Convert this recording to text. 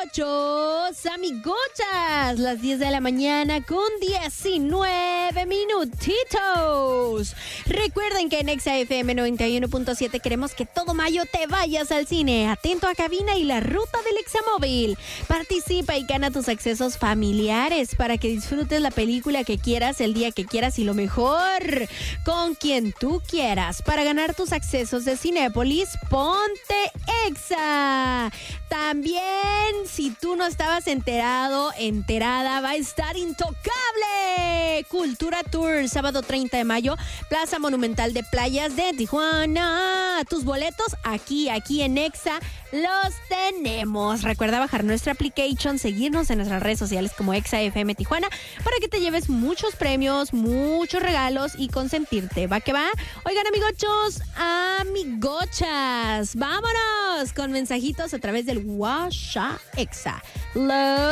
amigochos, amigochas, las 10 de la mañana con 19 minutitos. Recuerden que en Exa FM 91.7 queremos que todo mayo te vayas al cine. Atento a cabina y la ruta del Examóvil. Participa y gana tus accesos familiares para que disfrutes la película que quieras, el día que quieras y lo mejor, con quien tú quieras. Para ganar tus accesos de Cinépolis, ponte Exa. También, si tú no estabas enterada, va a estar intocable. Cultura Tour, sábado 30 de mayo, Plaza Monumental de Playas de Tijuana. Tus boletos aquí en Exa los tenemos. Recuerda bajar nuestra application, seguirnos en nuestras redes sociales como Exa FM Tijuana para que te lleves muchos premios, muchos regalos y consentirte. ¿Va que va? Oigan, amigochos, amigochas, vámonos con mensajitos a través del WhatsApp Exa.